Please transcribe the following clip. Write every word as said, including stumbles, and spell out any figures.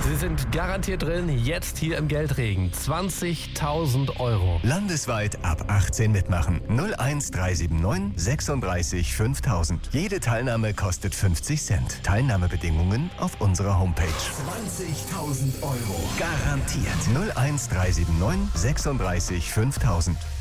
Sie sind garantiert drin, jetzt hier im Geldregen. zwanzigtausend Euro. Landesweit ab achtzehn mitmachen. null eins drei sieben neun sechsunddreißig fünftausend. Jede Teilnahme kostet fünfzig Cent. Teilnahmebedingungen auf unserer Homepage. zwanzigtausend Euro. Garantiert. null eins drei sieben neun sechsunddreißig fünftausend.